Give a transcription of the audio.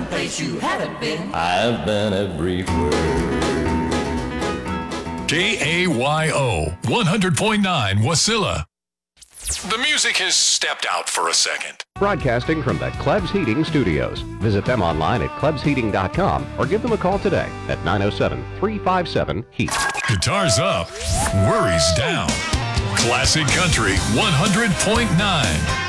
someplace you haven't been. I've been everywhere. KAYO 100.9 Wasilla. The music has stepped out for a second. Broadcasting from the Klebs Heating Studios. Visit them online at KlebsHeating.com or give them a call today at 907-357-HEAT. Guitars up, worries down. Classic Country 100.9.